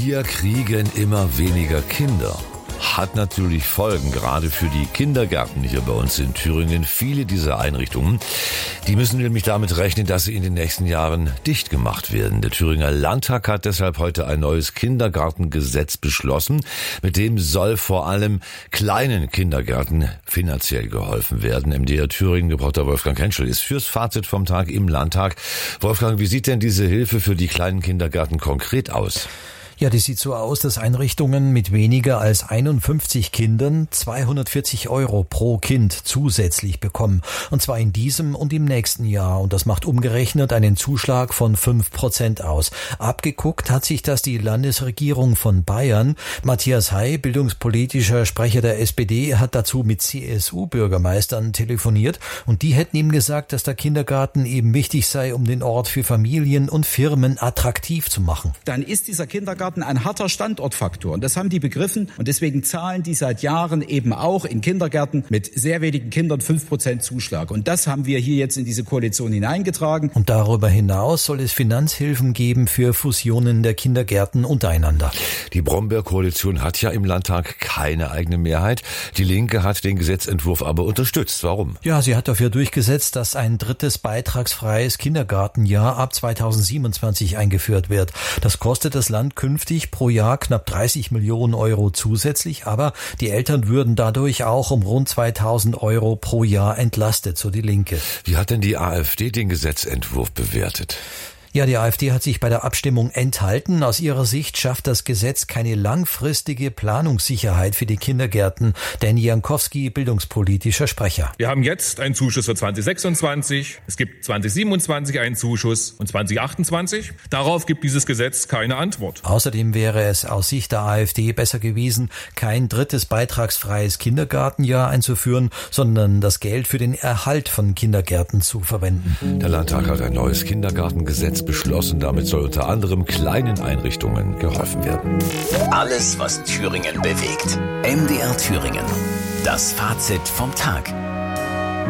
Wir kriegen immer weniger Kinder. Hat natürlich Folgen, gerade für die Kindergärten hier bei uns in Thüringen. Viele dieser Einrichtungen, die müssen nämlich damit rechnen, dass sie in den nächsten Jahren dicht gemacht werden. Der Thüringer Landtag hat deshalb heute ein neues Kindergartengesetz beschlossen. Mit dem soll vor allem kleinen Kindergärten finanziell geholfen werden. MDR Thüringen-Reporter Wolfgang Henschel ist fürs Fazit vom Tag im Landtag. Wolfgang, wie sieht denn diese Hilfe für die kleinen Kindergärten konkret aus? Ja, die sieht so aus, dass Einrichtungen mit weniger als 51 Kindern 240 € pro Kind zusätzlich bekommen. Und zwar in diesem und im nächsten Jahr. Und das macht umgerechnet einen Zuschlag von 5% aus. Abgeguckt hat sich das die Landesregierung von Bayern. Matthias Hay, bildungspolitischer Sprecher der SPD, hat dazu mit CSU-Bürgermeistern telefoniert. Und die hätten ihm gesagt, dass der Kindergarten eben wichtig sei, um den Ort für Familien und Firmen attraktiv zu machen. Dann ist dieser Kindergarten ein harter Standortfaktor. Und das haben die begriffen. Und deswegen zahlen die seit Jahren eben auch in Kindergärten mit sehr wenigen Kindern 5% Zuschlag. Und das haben wir hier jetzt in diese Koalition hineingetragen. Und darüber hinaus soll es Finanzhilfen geben für Fusionen der Kindergärten untereinander. Die Brombeer-Koalition hat ja im Landtag keine eigene Mehrheit. Die Linke hat den Gesetzentwurf aber unterstützt. Warum? Ja, sie hat dafür durchgesetzt, dass ein drittes beitragsfreies Kindergartenjahr ab 2027 eingeführt wird. Das kostet das Land künftig pro Jahr knapp 30 Millionen € zusätzlich, aber die Eltern würden dadurch auch um rund 2.000 € pro Jahr entlastet, so die Linke. Wie hat denn die AfD den Gesetzentwurf bewertet? Ja, die AfD hat sich bei der Abstimmung enthalten. Aus ihrer Sicht schafft das Gesetz keine langfristige Planungssicherheit für die Kindergärten. Danny Jankowski, bildungspolitischer Sprecher. Wir haben jetzt einen Zuschuss für 2026, es gibt 2027 einen Zuschuss und 2028. Darauf gibt dieses Gesetz keine Antwort. Außerdem wäre es aus Sicht der AfD besser gewesen, kein drittes beitragsfreies Kindergartenjahr einzuführen, sondern das Geld für den Erhalt von Kindergärten zu verwenden. Der Landtag hat ein neues Kindergartengesetz beschlossen. Damit soll unter anderem kleinen Einrichtungen geholfen werden. Alles, was Thüringen bewegt. MDR Thüringen. Das Fazit vom Tag.